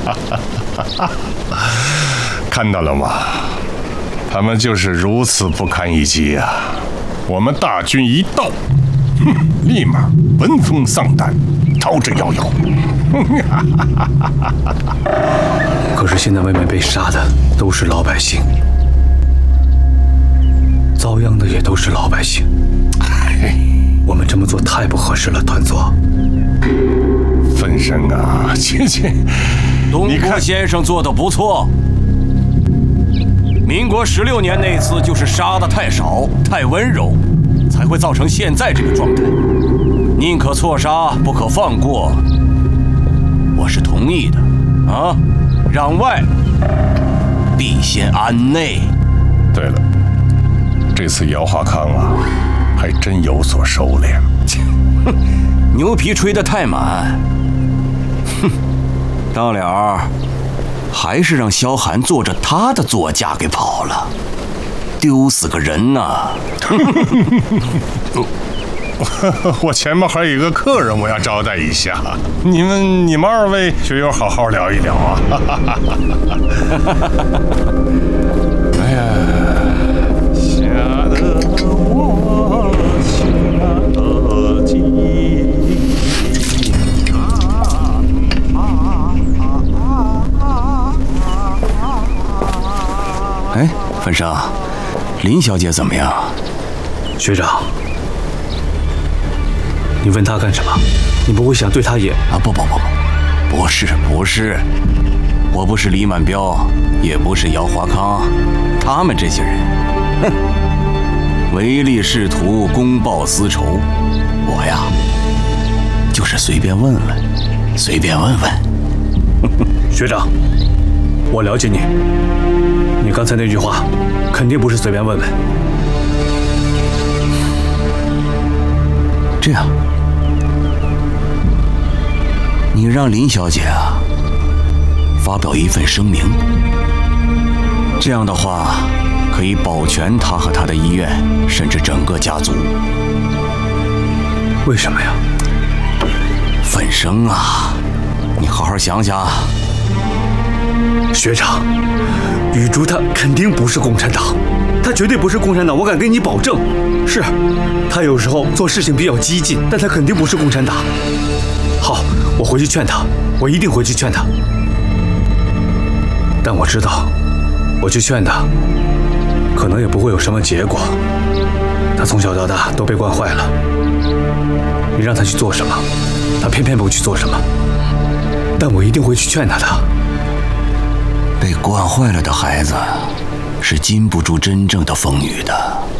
看到了吗？他们就是如此不堪一击啊！我们大军一到，立马闻风丧胆，逃之夭夭。 可是现在外面被杀的都是老百姓，遭殃的也都是老百姓。我们这么做太不合适了，团座。 分身啊，切， 东郭先生做得不错。民国16年那次就是杀得太少、太温柔，才会造成现在这个状态。宁可错杀，不可放过，我是同意的啊！让外必先安内。 对了，这次姚华康啊，还真有所收敛。 牛皮吹得太满，到了还是让萧寒坐着他的座驾给跑了，丢死个人呐！ 我前面还有一个客人，我要招待一下。你们二位学友好好聊一聊啊！哎呀，吓得我心儿急。 哎，粉生，林小姐怎么样？ 学长，你问他干什么？你不会想对他也…… 啊，不是，我不是李满彪，也不是姚华康，他们这些人，哼，唯利是图，公报私仇。我呀，就是随便问问。 学长，我了解你，你刚才那句话，肯定不是随便问问。 这样，你让林小姐啊发表一份声明，这样的话可以保全她和她的医院，甚至整个家族。 为什么呀？ 粉生啊，你好好想想。 学长，雨竹他肯定不是共产党，他绝对不是共产党，我敢跟你保证。是，他有时候做事情比较激进，但他肯定不是共产党。好，我回去劝他，我一定回去劝他。但我知道，我去劝他，可能也不会有什么结果。他从小到大都被惯坏了，你让他去做什么，他偏偏不去做什么。但我一定会去劝他的。 被惯坏了的孩子是经不住真正的风雨的。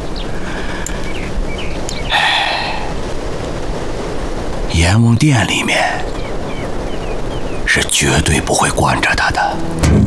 阎王殿里面是绝对不会惯着他的。